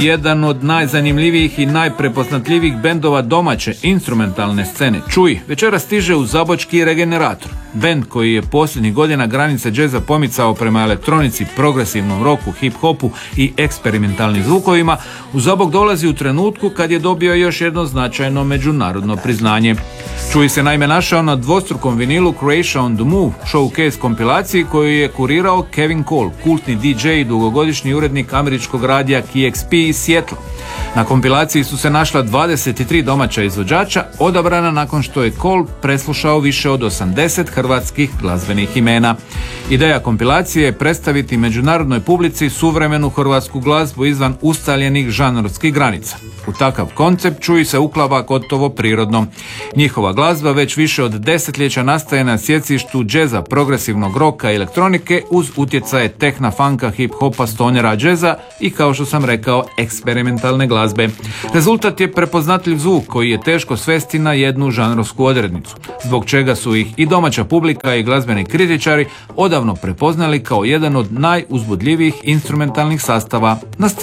jedan od najzanimljivijih i najprepoznatljivijih bendova domaće instrumentalne scene, Čuj, večeras stiže u zabočki Regenerator. Bend koji je posljednjih godina granice džeza pomicao prema elektronici, progresivnom roku, hip-hopu i eksperimentalnim zvukovima, u Zabok dolazi u trenutku kad je dobio još jedno značajno međunarodno priznanje. Čuj se naime našao na dvostrukom vinilu Croatia on the Move showcase kompilaciji koju je kurirao Kevin Cole, kultni DJ i dugogodišnji urednik američkog radija KXP iz Seattle. Na kompilaciji su se našla 23 domaća izvođača, odabrana nakon što je Cole preslušao više od 80 hrvatskih glazbenih imena. Ideja kompilacije je predstaviti međunarodnoj publici suvremenu hrvatsku glazbu izvan ustaljenih žanrovskih granica. U takav koncept Čuj se uklapa gotovo prirodno. Njihova glazba već više od desetljeća nastaje na sjecištu džeza, progresivnog roka i elektronike uz utjecaje tehna, funka, hip-hopa, stonera, džeza i, kao što sam rekao, eksperimentalne glazbe. Rezultat je prepoznatljiv zvuk koji je teško svesti na jednu žanrovsku odrednicu, zbog čega su ih i domaća publika i glazbeni kritičari odavno prepoznali kao jedan od najuzbudljivijih instrumentalnih sastava na sceni.